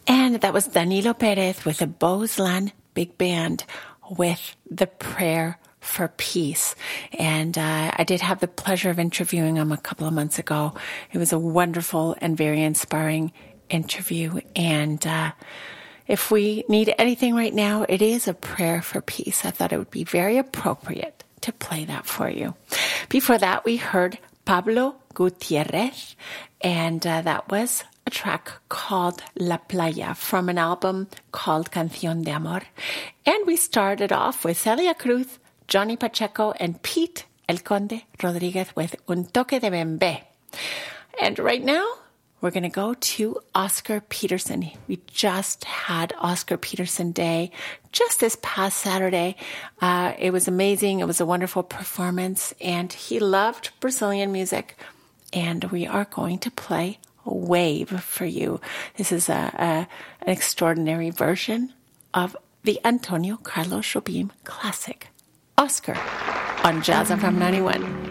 And that was Danilo Perez with the Bozlan Big Band with the Prayer for Peace. And I did have the pleasure of interviewing him a couple of months ago. It was a wonderful and very inspiring interview. And if we need anything right now, it is a prayer for peace. I thought it would be very appropriate to play that for you. Before that, we heard Pablo Gutierrez, and that was a track called La Playa from an album called Canción de Amor. And we started off with Celia Cruz, Johnny Pacheco, and Pete El Conde Rodriguez with Un Toque de Bembe. And right now, we're going to go to Oscar Peterson. We just had Oscar Peterson Day just this past Saturday. It was amazing. It was a wonderful performance, and he loved Brazilian music. And we are going to play Wave for you. This is an extraordinary version of the Antonio Carlos Jobim classic, Oscar, on Jazz FM 91.